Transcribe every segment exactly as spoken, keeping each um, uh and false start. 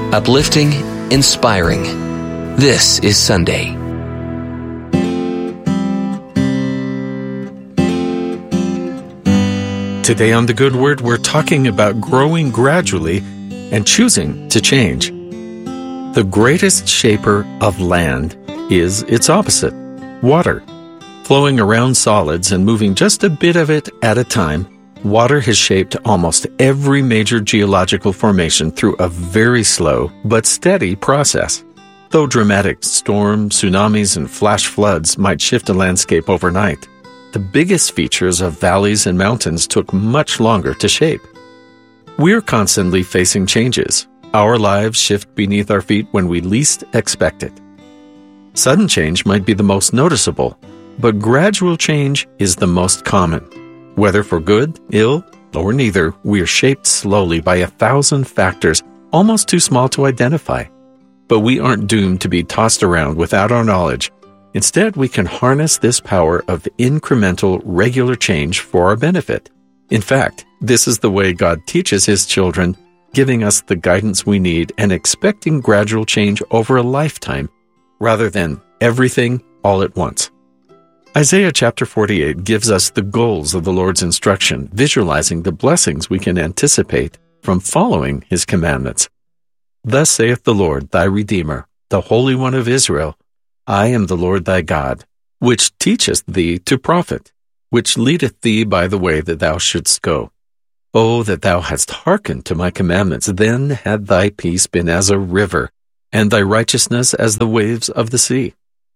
Uplifting, inspiring. This is Sunday. Today on The Good Word, we're talking about growing gradually and choosing to change. The greatest shaper of land is its opposite, water. Flowing around solids and moving just a bit of it at a time, water has shaped almost every major geological formation through a very slow but steady process. Though dramatic storms, tsunamis, and flash floods might shift a landscape overnight, the biggest features of valleys and mountains took much longer to shape. We're constantly facing changes. Our lives shift beneath our feet when we least expect it. Sudden change might be the most noticeable, but gradual change is the most common. Whether for good, ill, or neither, we are shaped slowly by a thousand factors almost too small to identify. But we aren't doomed to be tossed around without our knowledge. Instead, we can harness this power of incremental, regular change for our benefit. In fact, this is the way God teaches His children, giving us the guidance we need and expecting gradual change over a lifetime, rather than everything all at once. Isaiah chapter forty-eight gives us the goals of the Lord's instruction, visualizing the blessings we can anticipate from following His commandments. Thus saith the Lord, thy Redeemer, the Holy One of Israel, I am the Lord thy God, which teacheth thee to profit, which leadeth thee by the way that thou shouldst go. O that thou hadst hearkened to my commandments, then had thy peace been as a river, and thy righteousness as the waves of the sea.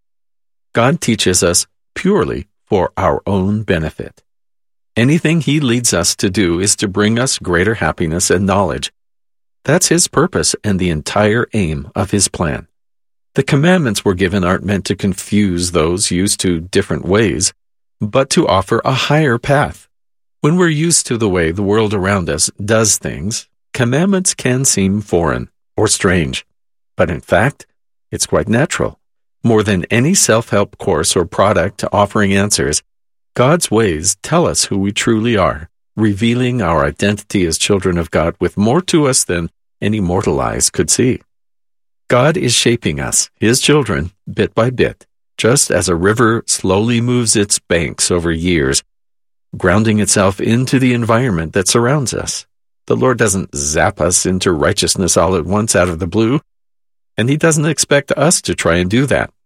God teaches us purely for our own benefit. Anything He leads us to do is to bring us greater happiness and knowledge. That's His purpose and the entire aim of His plan. The commandments we're given aren't meant to confuse those used to different ways, but to offer a higher path. When we're used to the way the world around us does things, commandments can seem foreign or strange. But in fact, it's quite natural. More than any self-help course or product offering answers, God's ways tell us who we truly are, revealing our identity as children of God with more to us than any mortal eyes could see. God is shaping us, His children, bit by bit, just as a river slowly moves its banks over years, grounding itself into the environment that surrounds us. The Lord doesn't zap us into righteousness all at once out of the blue, and He doesn't expect us to try and do that.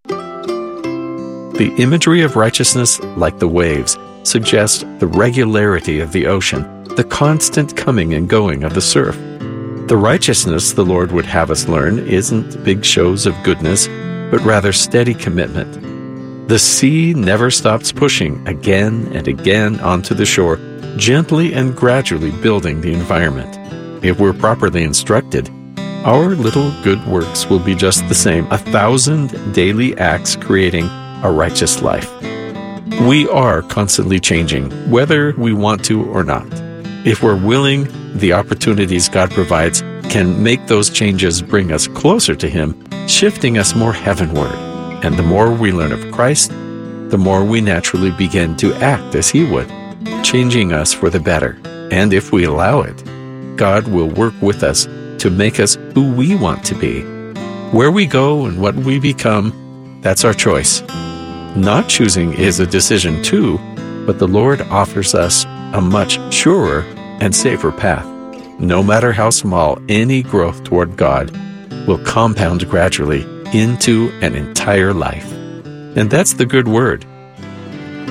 The imagery of righteousness, like the waves, suggests the regularity of the ocean, the constant coming and going of the surf. The righteousness the Lord would have us learn isn't big shows of goodness, but rather steady commitment. The sea never stops pushing again and again onto the shore, gently and gradually building the environment. If we're properly instructed, our little good works will be just the same, a thousand daily acts creating a righteous life. We are constantly changing, whether we want to or not. If we're willing, the opportunities God provides can make those changes bring us closer to Him, shifting us more heavenward. And the more we learn of Christ, the more we naturally begin to act as He would, changing us for the better. And if we allow it, God will work with us to make us who we want to be. Where we go and what we become, that's our choice. Not choosing is a decision too, but the Lord offers us a much surer and safer path. No matter how small, any growth toward God will compound gradually into an entire life. And that's the good word.